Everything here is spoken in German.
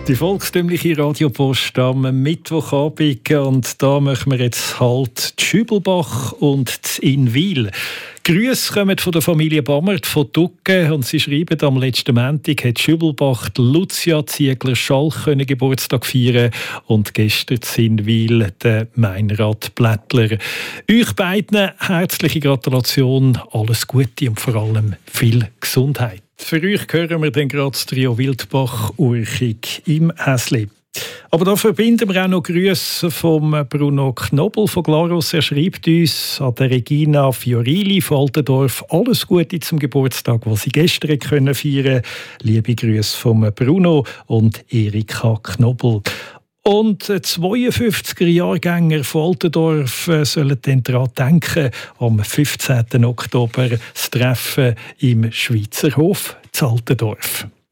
Die volkstümliche Radiopost am Mittwochabend. Und da machen wir jetzt halt die Schübelbach und die Inwil. Grüße kommen von der Familie Bammert von Tucken und sie schreiben, am letzten Montag hat Schübelbach Lucia Ziegler-Schalch Geburtstag feiern und gestern in Inwil der Meinrad Blättler. Euch beiden herzliche Gratulation, alles Gute und vor allem viel Gesundheit. Für euch hören wir dann gerade das Trio Wildbach-Urchig im Häsli. Aber da verbinden wir auch noch Grüße von Bruno Knobel von Glarus. Er schreibt uns an der Regina Fiorilli von Altendorf alles Gute zum Geburtstag, was sie gestern feiern können. Liebe Grüße von Bruno und Erika Knobel. Und 52er-Jahrgänger von Altendorf sollen dann daran denken, am 15. Oktober das Treffen im Schweizer Hof zu Altendorf.